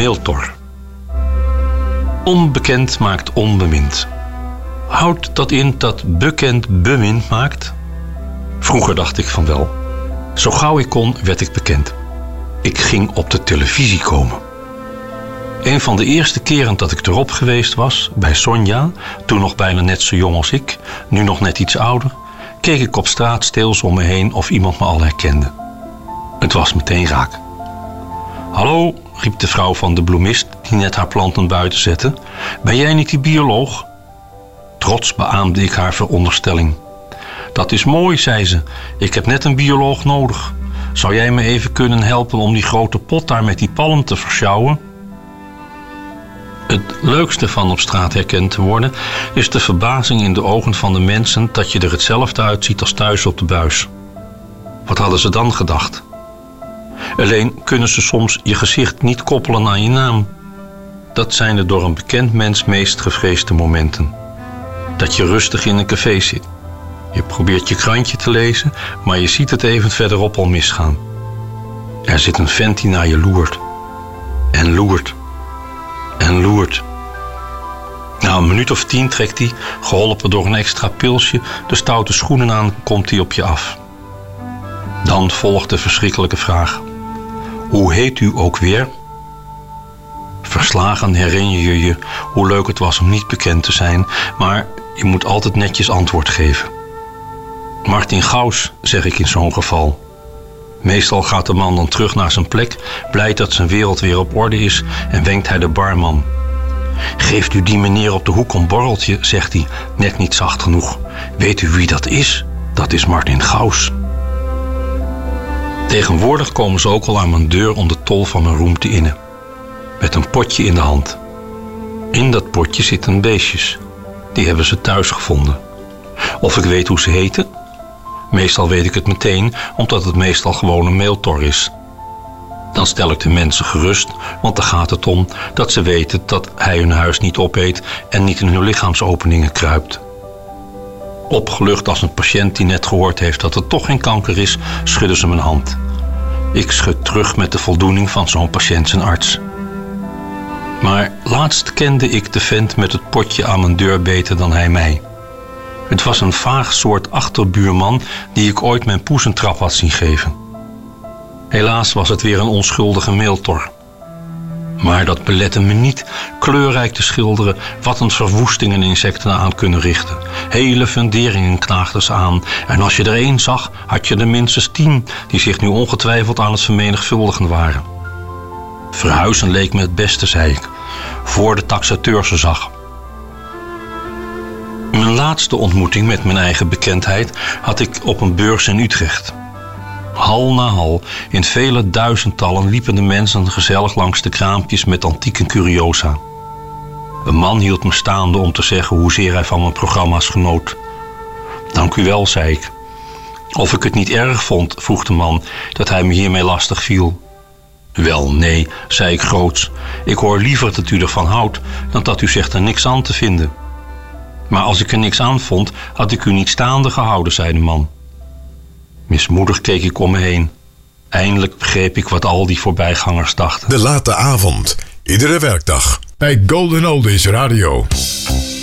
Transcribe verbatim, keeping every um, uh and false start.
Meeltor. Onbekend maakt onbemind. Houdt dat in dat bekend bemind maakt? Vroeger dacht ik van wel. Zo gauw ik kon, werd ik bekend. Ik ging op de televisie komen. Een van de eerste keren dat ik erop geweest was, bij Sonja, toen nog bijna net zo jong als ik, nu nog net iets ouder, keek ik op straat steels om me heen of iemand me al herkende. Het was meteen raak. Hallo, riep de vrouw van de bloemist die net haar planten buiten zette. Ben jij niet die bioloog? Trots beaamde ik haar veronderstelling. Dat is mooi, zei ze. Ik heb net een bioloog nodig. Zou jij me even kunnen helpen om die grote pot daar met die palm te versjouwen? Het leukste van op straat herkend te worden is de verbazing in de ogen van de mensen dat je er hetzelfde uitziet als thuis op de buis. Wat hadden ze dan gedacht? Alleen kunnen ze soms je gezicht niet koppelen aan je naam. Dat zijn de door een bekend mens meest gevreesde momenten. Dat je rustig in een café zit. Je probeert je krantje te lezen, maar je ziet het even verderop al misgaan. Er zit een vent die naar je loert. En loert. En loert. Na een minuut of tien trekt hij, geholpen door een extra pilsje, de stoute schoenen aan en komt hij op je af. Dan volgt de verschrikkelijke vraag. Hoe heet u ook weer? Verslagen herinner je je hoe leuk het was om niet bekend te zijn, maar je moet altijd netjes antwoord geven. Martin Gauws, zeg ik in zo'n geval. Meestal gaat de man dan terug naar zijn plek, blij dat zijn wereld weer op orde is, en wenkt hij de barman. Geeft u die meneer op de hoek een borreltje, zegt hij, net niet zacht genoeg. Weet u wie dat is? Dat is Martin Gauws. Tegenwoordig komen ze ook al aan mijn deur om de tol van mijn roem te innen. Met een potje in de hand. In dat potje zitten beestjes. Die hebben ze thuis gevonden. Of ik weet hoe ze heten? Meestal weet ik het meteen, omdat het meestal gewoon een meeltor is. Dan stel ik de mensen gerust, want daar gaat het om dat ze weten dat hij hun huis niet opeet en niet in hun lichaamsopeningen kruipt. Opgelucht als een patiënt die net gehoord heeft dat het toch geen kanker is, schudden ze mijn hand. Ik schud terug met de voldoening van zo'n patiënt zijn arts. Maar laatst kende ik de vent met het potje aan mijn deur beter dan hij mij. Het was een vaag soort achterbuurman die ik ooit mijn poes een trap had zien geven. Helaas was het weer een onschuldige meeltor. Maar dat belette me niet kleurrijk te schilderen wat een verwoestingen insecten aan kunnen richten. Hele funderingen knaagden ze aan. En als je er één zag, had je er minstens tien die zich nu ongetwijfeld aan het vermenigvuldigen waren. Verhuizen leek me het beste, zei ik, voor de taxateur ze zag. Mijn laatste ontmoeting met mijn eigen bekendheid had ik op een beurs in Utrecht. Hal na hal, in vele duizendtallen liepen de mensen gezellig langs de kraampjes met antieke curiosa. Een man hield me staande om te zeggen hoezeer hij van mijn programma's genoot. Dank u wel, zei ik. Of ik het niet erg vond, vroeg de man, dat hij me hiermee lastig viel. Wel, nee, zei ik groots. Ik hoor liever dat u ervan houdt dan dat u zegt er niks aan te vinden. Maar als ik er niks aan vond, had ik u niet staande gehouden, zei de man. Mismoedig keek ik om me heen. Eindelijk begreep ik wat al die voorbijgangers dachten. De late avond, iedere werkdag, bij Golden Oldies Radio.